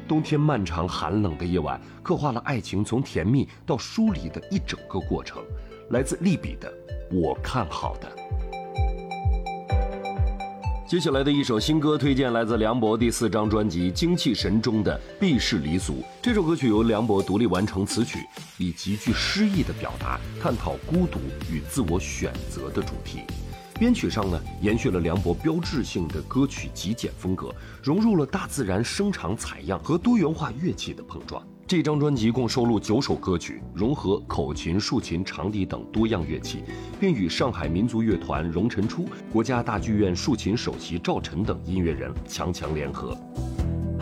冬天漫长寒冷的夜晚，刻画了爱情从甜蜜到疏离的一整个过程。来自利比的我看好的。接下来的一首新歌推荐来自梁博第4张专辑《精气神》中的《避世离俗》。这首歌曲由梁博独立完成词曲，以极具诗意的表达探讨孤独与自我选择的主题。编曲上呢，延续了梁博标志性的歌曲极简风格，融入了大自然声场采样和多元化乐器的碰撞。这张专辑共收录9首歌曲，融合口琴、竖琴、长笛等多样乐器，并与上海民族乐团荣辰初、国家大剧院竖琴首席赵晨等音乐人强强联合。